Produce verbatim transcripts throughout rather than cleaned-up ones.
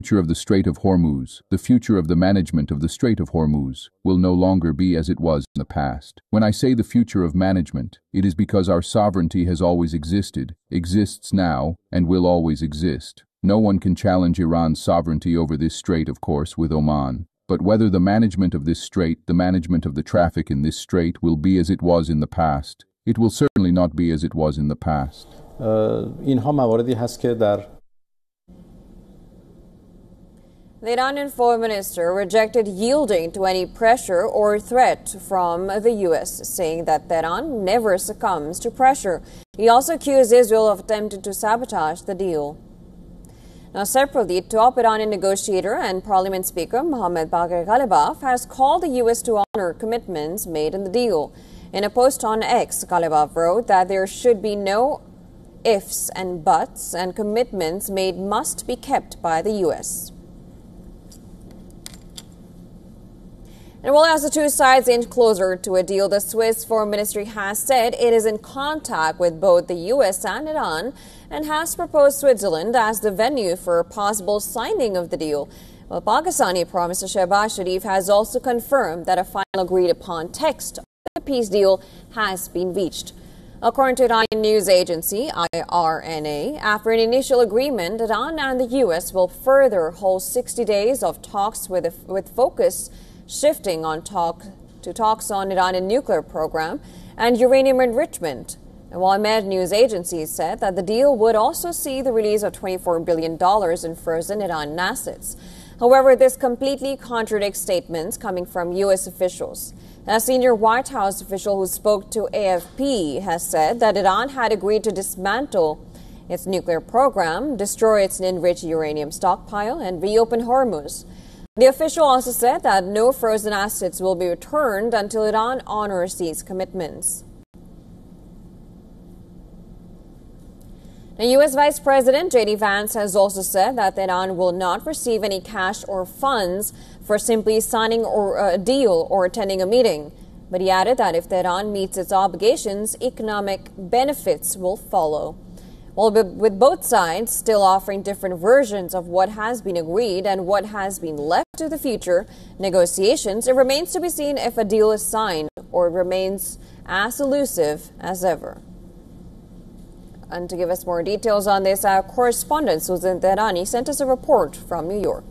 future of the Strait of Hormuz, the future of the management of the Strait of Hormuz, will no longer be as it was in the past. When I say the future of management, it is because our sovereignty has always existed, exists now, and will always exist. No one can challenge Iran's sovereignty over this strait, of course, with Oman. But whether the management of this strait, the management of the traffic in this strait, will be as it was in the past, it will certainly not be as it was in the past. اینها مواردی هست که در The Iranian foreign minister rejected yielding to any pressure or threat from the U S, saying that Tehran never succumbs to pressure. He also accused Israel of attempting to sabotage the deal. Now, separately, top Iranian negotiator and parliament speaker Mohammad Bagher Ghalibaf has called the U S to honor commitments made in the deal. In a post on X, Ghalibaf wrote that there should be no ifs and buts, and commitments made must be kept by the U S. And while as the two sides inch closer to a deal, the Swiss Foreign Ministry has said it is in contact with both the U S and Iran and has proposed Switzerland as the venue for a possible signing of the deal. Well, Pakistani Prime Minister Shehbaz Sharif has also confirmed that a final agreed upon text of the peace deal has been reached. According to Iranian news agency I R N A, after an initial agreement, Iran and the U S will further hold sixty days of talks with, with focus shifting on talk to talks on Iranian nuclear program and uranium enrichment. And while Med news agencies said that the deal would also see the release of twenty-four billion dollars in frozen Iranian assets. However, this completely contradicts statements coming from U S officials. A senior White House official who spoke to A F P has said that Iran had agreed to dismantle its nuclear program, destroy its enriched uranium stockpile, and reopen Hormuz. The official also said that no frozen assets will be returned until Iran honors these commitments. Now, U S Vice President J D Vance has also said that Iran will not receive any cash or funds for simply signing or a deal or attending a meeting. But he added that if Tehran meets its obligations, economic benefits will follow. Well, with both sides still offering different versions of what has been agreed and what has been left to the future negotiations, it remains to be seen if a deal is signed or remains as elusive as ever. And to give us more details on this, our correspondent Susan Tehrani sent us a report from New York.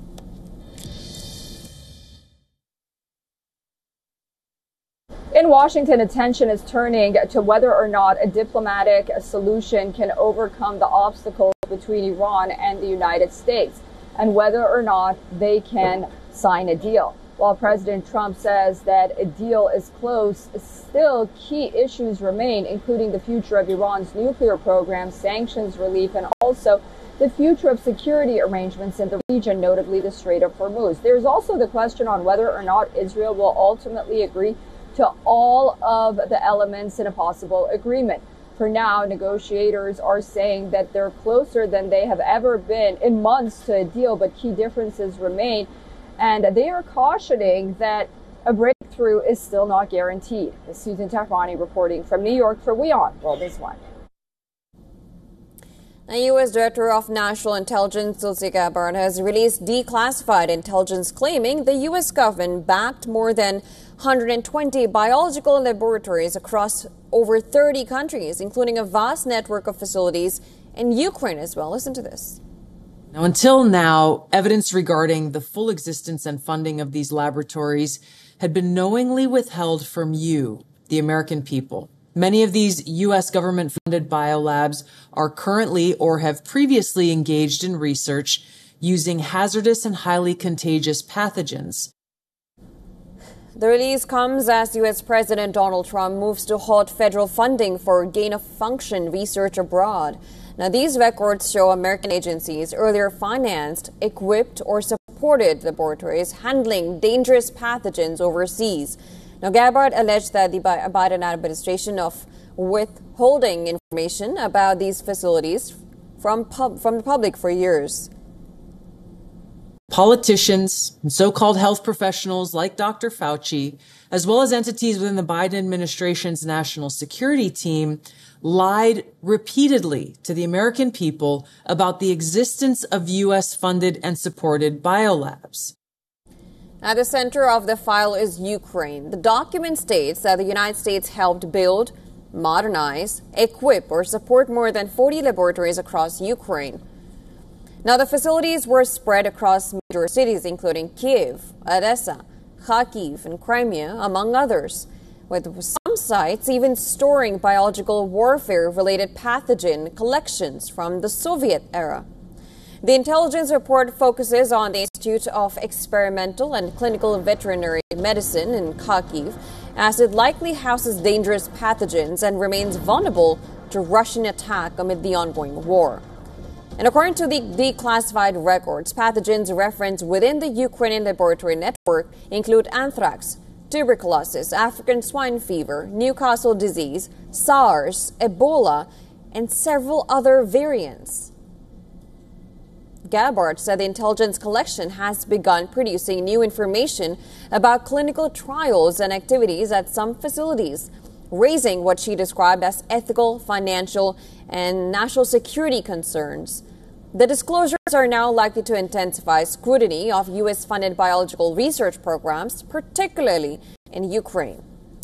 In Washington, attention is turning to whether or not a diplomatic solution can overcome the obstacles between Iran and the United States, and whether or not they can sign a deal. While President Trump says that a deal is close, still key issues remain, including the future of Iran's nuclear program, sanctions relief, and also the future of security arrangements in the region, notably the Strait of Hormuz. There's also the question on whether or not Israel will ultimately agree to all of the elements in a possible agreement. For now, negotiators are saying that they're closer than they have ever been in months to a deal, but key differences remain. And they are cautioning that a breakthrough is still not guaranteed. This is Susan Tehrani reporting from New York for WION World is One. The U S Director of National Intelligence, Tulsi Gabbard, has released declassified intelligence claiming the U S government backed more than one hundred twenty biological laboratories across over thirty countries, including a vast network of facilities in Ukraine as well. Listen to this. Now, until now, evidence regarding the full existence and funding of these laboratories had been knowingly withheld from you, the American people. Many of these U S government-funded biolabs are currently or have previously engaged in research using hazardous and highly contagious pathogens. The release comes as U S President Donald Trump moves to halt federal funding for gain-of-function research abroad. Now, these records show American agencies earlier financed, equipped, or supported laboratories handling dangerous pathogens overseas. Now, Gabbard alleged that the Biden administration of withholding information about these facilities from pub- from the public for years. Politicians and so-called health professionals like Doctor Fauci, as well as entities within the Biden administration's national security team, lied repeatedly to the American people about the existence of U S-funded and supported biolabs. At the center of the file is Ukraine. The document states that the United States helped build, modernize, equip, or support more than forty laboratories across Ukraine. Now, the facilities were spread across major cities, including Kyiv, Odessa, Kharkiv, and Crimea, among others, with some sites even storing biological warfare-related pathogen collections from the Soviet era. The intelligence report focuses on the Institute of Experimental and Clinical Veterinary Medicine in Kharkiv, as it likely houses dangerous pathogens and remains vulnerable to Russian attack amid the ongoing war. And according to the declassified records, pathogens referenced within the Ukrainian laboratory network include anthrax, tuberculosis, African swine fever, Newcastle disease, SARS, Ebola, and several other variants. Gabbard said the intelligence collection has begun producing new information about clinical trials and activities at some facilities, raising what she described as ethical, financial, and national security concerns. The disclosures are now likely to intensify scrutiny of U S-funded biological research programs, particularly in Ukraine.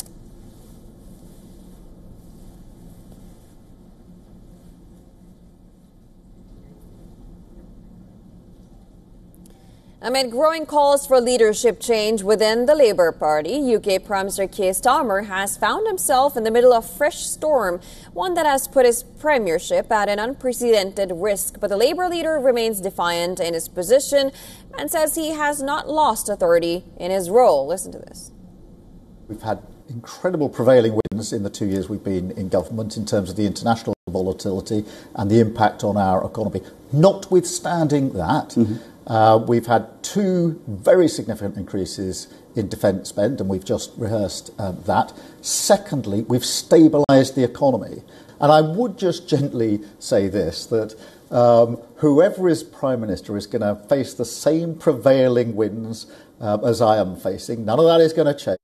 Amid growing calls for leadership change within the Labour Party, U K Prime Minister Keir Starmer has found himself in the middle of a fresh storm, one that has put his premiership at an unprecedented risk. But the Labour leader remains defiant in his position and says he has not lost authority in his role. Listen to this. We've had incredible prevailing winds in the two years we've been in government in terms of the international volatility and the impact on our economy. Notwithstanding that, mm-hmm. Uh, we've had two very significant increases in defence spend, and we've just rehearsed uh, that. Secondly, we've stabilised the economy. And I would just gently say this, that um, whoever is Prime Minister is going to face the same prevailing winds uh, as I am facing. None of that is going to change.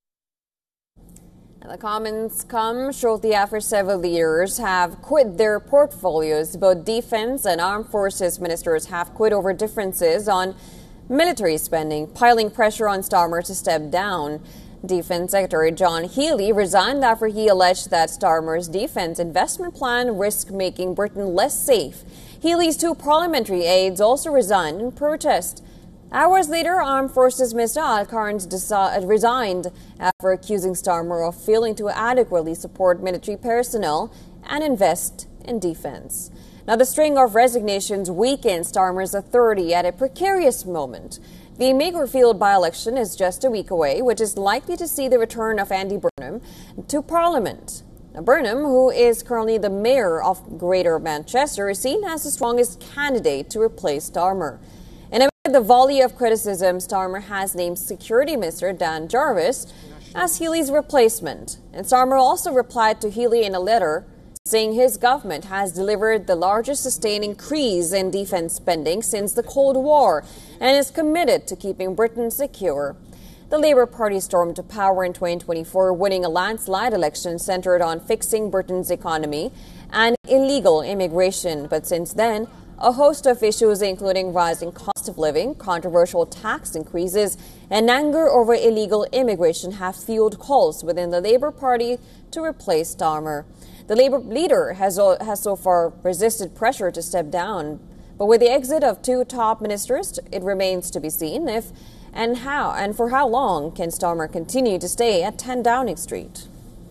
The comments come shortly after several leaders have quit their portfolios. Both defense and armed forces ministers have quit over differences on military spending, piling pressure on Starmer to step down. Defense Secretary John Healey resigned after he alleged that Starmer's defense investment plan risked making Britain less safe. Healey's two parliamentary aides also resigned in protest. Hours later, Armed Forces Minister Al Carnes resigned after accusing Starmer of failing to adequately support military personnel and invest in defense. Now, the string of resignations weakened Starmer's authority at a precarious moment. The Makerfield by-election is just a week away, which is likely to see the return of Andy Burnham to Parliament. Now, Burnham, who is currently the mayor of Greater Manchester, is seen as the strongest candidate to replace Starmer. And amid the volley of criticism, Starmer has named Security Minister Dan Jarvis as Healey's replacement. And Starmer also replied to Healey in a letter saying his government has delivered the largest sustained increase in defense spending since the Cold War and is committed to keeping Britain secure. The Labour Party stormed to power in twenty twenty-four, winning a landslide election centered on fixing Britain's economy and illegal immigration. But since then, a host of issues, including rising cost of living, controversial tax increases, and anger over illegal immigration, have fueled calls within the Labour Party to replace Starmer. The Labour leader has, has so far resisted pressure to step down, but with the exit of two top ministers, it remains to be seen if and how and for how long can Starmer continue to stay at ten Downing Street.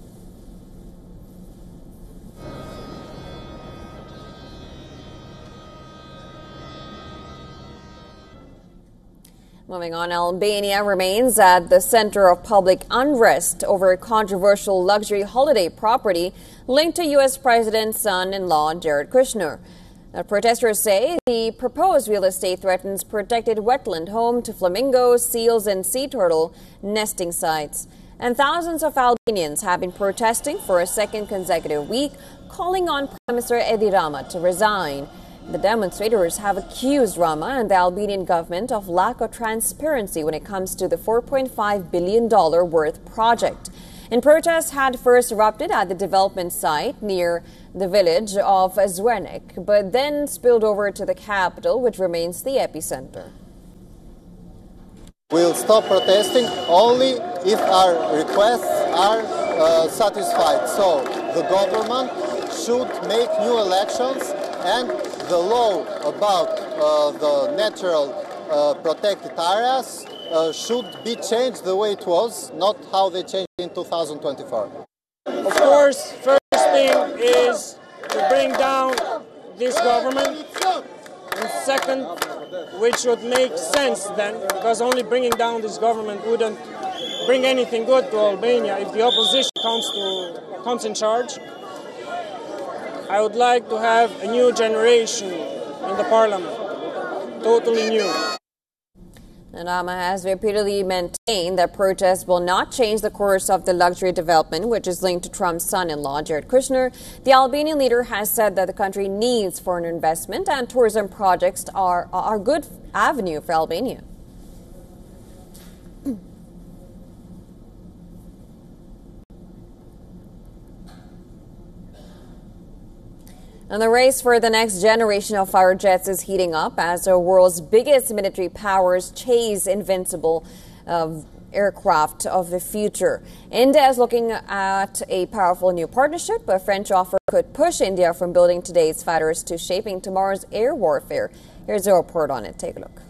Moving on, Albania remains at the center of public unrest over a controversial luxury holiday property linked to U S President's son-in-law, Jared Kushner. Now, protesters say the proposed real estate threatens protected wetland home to flamingos, seals, and sea turtle nesting sites. And thousands of Albanians have been protesting for a second consecutive week, calling on Prime Minister Edi Rama to resign. The demonstrators have accused Rama and the Albanian government of lack of transparency when it comes to the four point five billion dollars worth project. And protests had first erupted at the development site near the village of Zwernik, but then spilled over to the capital, which remains the epicenter. We'll stop protesting only if our requests are uh, satisfied. So the government should make new elections, and the law about uh, the natural uh, protected areas uh, should be changed the way it was, not how they changed in two thousand twenty-four. Of course, first thing is to bring down this government, and second, which would make sense then, because only bringing down this government wouldn't bring anything good to Albania if the opposition comes to comes in charge. I would like to have a new generation in the parliament, totally new. And Rama has repeatedly maintained that protests will not change the course of the luxury development, which is linked to Trump's son-in-law, Jared Kushner. The Albanian leader has said that the country needs foreign investment and tourism projects are a good avenue for Albania. And the race for the next generation of fighter jets is heating up as the world's biggest military powers chase invincible uh, aircraft of the future. India is looking at a powerful new partnership. A French offer could push India from building today's fighters to shaping tomorrow's air warfare. Here's a report on it. Take a look.